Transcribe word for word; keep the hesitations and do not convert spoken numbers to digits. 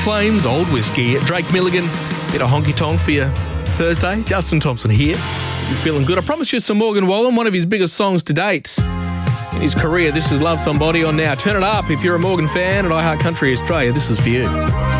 Flames, Old Whiskey. Drake Milligan, bit of honky tonk for you Thursday. Justin Thompson here. You're feeling good. I promised you some Morgan Wallen, one of his biggest songs to date in his career. This is Love Somebody on Now. Turn it up if you're a Morgan fan at iHeart Country Australia. This is for you.